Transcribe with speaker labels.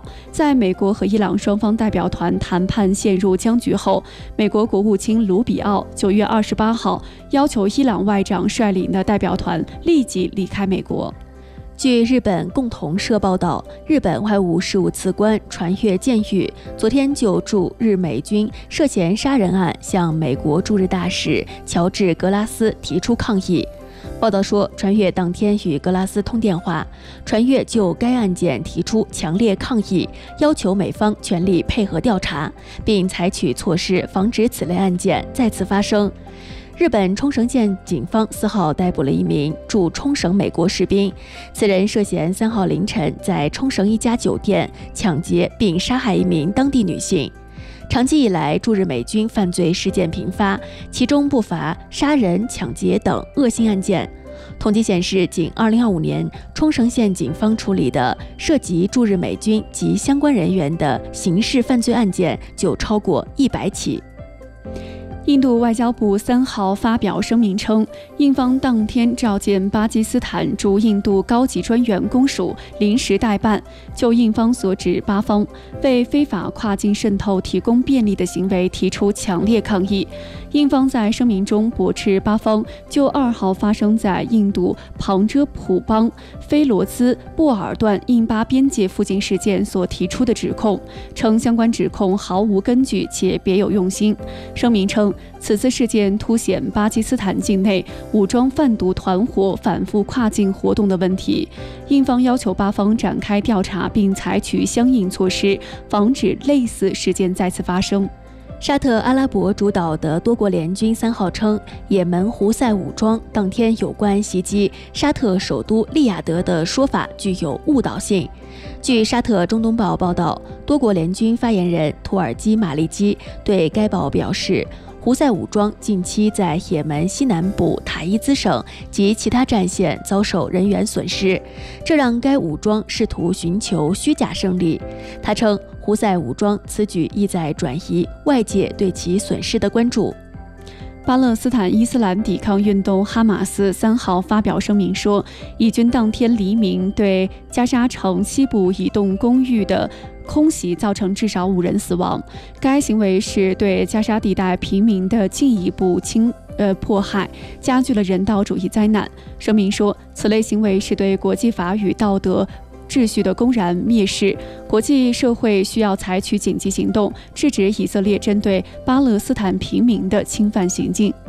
Speaker 1: 道，在美国和伊朗双方代表团谈判陷入僵局后，美国国务卿卢比奥9月28号要求伊朗外长率领的代表团立即离开美国。
Speaker 2: 据日本共同社报道，日本外务事务次官船越健裕昨天就驻日美军涉嫌杀人案向美国驻日大使乔治·格拉斯提出抗议。报道说，船越当天与格拉斯通电话，船越就该案件提出强烈抗议，要求美方全力配合调查，并采取措施防止此类案件再次发生。日本冲绳县警方4号逮捕了一名驻冲绳美国士兵，此人涉嫌3号凌晨在冲绳一家酒店抢劫并杀害一名当地女性。长期以来，驻日美军犯罪事件频发，其中不乏杀人、抢劫等恶性案件。统计显示，仅2025年，冲绳县警方处理的涉及驻日美军及相关人员的刑事犯罪案件就超过100起。
Speaker 1: 印度外交部3号发表声明称，印方当天召见巴基斯坦驻印度高级专员公署临时代办，就印方所指巴方为非法跨境渗透提供便利的行为提出强烈抗议。印方在声明中驳斥巴方就2号发生在印度旁遮普邦菲罗兹布尔段印巴边界附近事件所提出的指控，称相关指控毫无根据且别有用心。声明称，此次事件凸显巴基斯坦境内武装贩毒团伙反复跨境活动的问题。印方要求巴方展开调查并采取相应措施，防止类似事件再次发生。
Speaker 2: 沙特阿拉伯主导的多国联军3号称，也门胡塞武装当天有关袭击沙特首都利雅得的说法具有误导性。据沙特中东报报道，多国联军发言人土耳其马利基对该报表示，胡塞武装近期在也门西南部塔伊兹省及其他战线遭受人员损失，这让该武装试图寻求虚假胜利。他称，胡塞武装此举意在转移外界对其损失的关注。
Speaker 1: 巴勒斯坦伊斯兰抵抗运动哈马斯3号发表声明说，以军当天黎明对加沙城西部一栋公寓的空袭造成至少5人死亡，该行为是对加沙地带平民的进一步迫害，加剧了人道主义灾难。声明说，此类行为是对国际法与道德秩序的公然蔑视，国际社会需要采取紧急行动，制止以色列针对巴勒斯坦平民的侵犯行径。